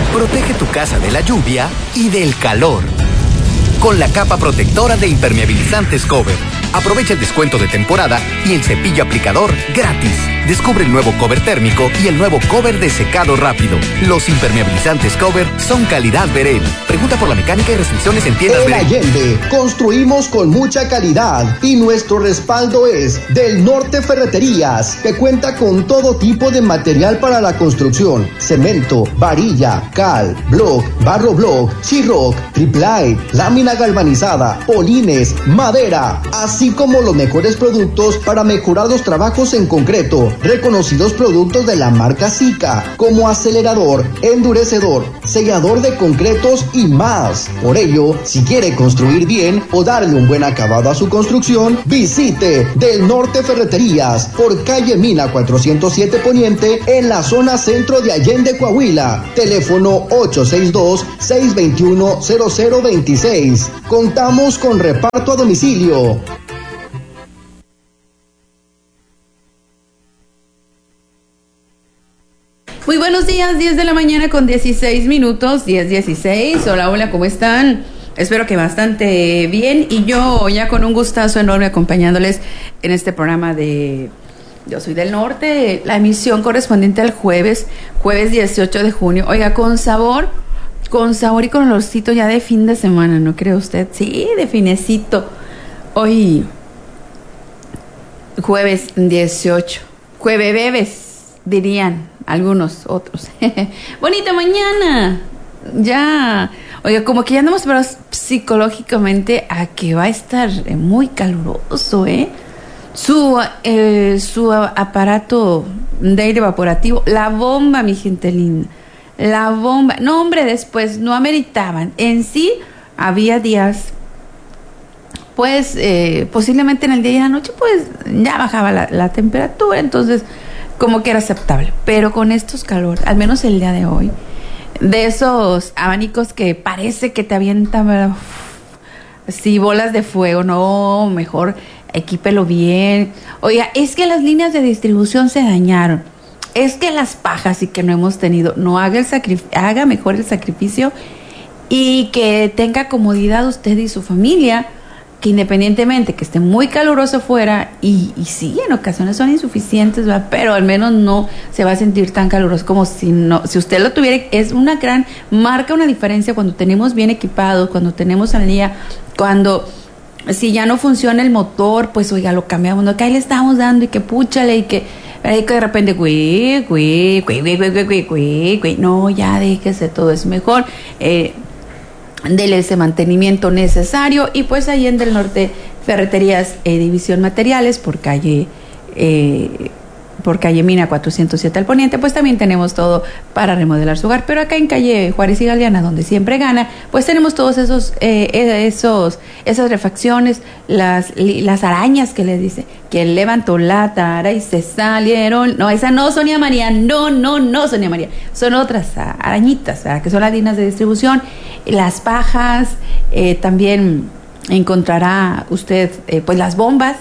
Protege tu casa de la lluvia y del calor. Con la capa protectora de impermeabilizantes Cover. Aprovecha el descuento de temporada y el cepillo aplicador gratis. Descubre el nuevo cover térmico y el nuevo cover de secado rápido. Los impermeabilizantes Cover son calidad Verel. Pregunta por la mecánica y restricciones en tiendas Verel. En Allende construimos con mucha calidad y nuestro respaldo es Del Norte Ferreterías, que cuenta con todo tipo de material para la construcción: cemento, varilla, cal, block, barro block, sheetrock, triple, lámina galvanizada, polines, madera, así como los mejores productos para mejorar los trabajos en concreto. Reconocidos productos de la marca Sika, como acelerador, endurecedor, sellador de concretos y más. Por ello, si quiere construir bien o darle un buen acabado a su construcción, visite Del Norte Ferreterías por calle Mina 407 Poniente, en la zona centro de Allende, Coahuila. Teléfono 862-621-0026. Contamos con reparto a domicilio. Muy buenos días, 10 de la mañana con 16 minutos, 10:16. Hola, hola, ¿cómo están? Espero que bastante bien, y yo ya con un gustazo enorme acompañándoles en este programa de Yo Soy del Norte, la emisión correspondiente al jueves 18 de junio. Oiga, con sabor y con olorcito ya de fin de semana, ¿no cree usted? Sí, de finecito. Hoy, jueves 18, jueves dirían algunos otros. Bonita mañana. Ya. Oiga, como que ya andamos pero psicológicamente a que va a estar muy caluroso, Su aparato de aire evaporativo, la bomba, mi gente linda. La bomba. No, hombre, después no ameritaban. En sí, había días, pues, posiblemente en el día y en la noche, pues, ya bajaba la temperatura, entonces como que era aceptable. Pero con estos calores, al menos el día de hoy, de esos abanicos que parece que te avientan, ¿verdad? Sí, bolas de fuego. No, mejor equípelo bien. Oiga, es que las líneas de distribución se dañaron. Es que las pajas y que no hemos tenido. No haga haga mejor el sacrificio y que tenga comodidad usted y su familia, que independientemente que esté muy caluroso fuera, y sí, en ocasiones son insuficientes, ¿verdad? Pero al menos no se va a sentir tan caluroso como si usted lo tuviera. Es marca una diferencia cuando tenemos bien equipados, cuando tenemos al día, si ya no funciona el motor, pues oiga, lo cambiamos, ¿no? Que ahí le estamos dando y que púchale y que de repente, no, ya déjese, todo es mejor. Dele ese mantenimiento necesario. Y pues ahí en Del Norte Ferreterías, División Materiales, por calle Mina 407 al Poniente, pues también tenemos todo para remodelar su hogar. Pero acá en calle Juárez y Galeana, donde siempre gana, pues tenemos todos esas refacciones, las arañas que les dice, que levantó la tara y se salieron. No, esa no, Sonia María, no, Sonia María, son otras arañitas, ¿verdad? Que son las líneas de distribución, las pajas. También encontrará usted pues las bombas,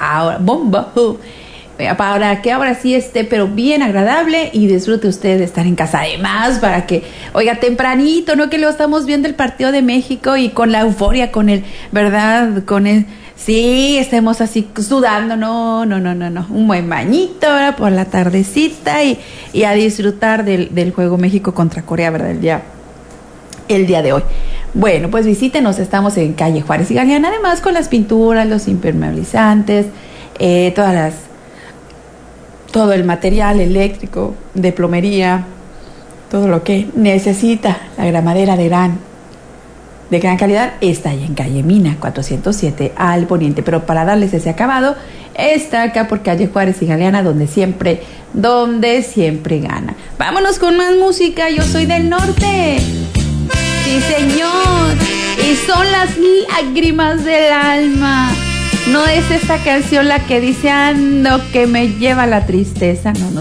para que ahora sí esté pero bien agradable y disfrute usted de estar en casa. Además, para que, oiga, tempranito, no que lo estamos viendo el partido de México y con la euforia, con el, ¿verdad? Sí, estemos así sudando. No. Un buen bañito, ¿verdad? Por la tardecita y a disfrutar del juego México contra Corea, ¿verdad? El día de hoy. Bueno, pues visítenos, estamos en calle Juárez y Galeana, además con las pinturas, los impermeabilizantes, todo el material eléctrico, de plomería, todo lo que necesita la gramadera de gran calidad está ahí en calle Mina 407 al Poniente. Pero para darles ese acabado, está acá por calle Juárez y Galeana, donde siempre gana. Vámonos con más música. Yo soy del norte. Sí, señor. Y son las lágrimas del alma. No es esta canción la que dice ando que me lleva la tristeza. No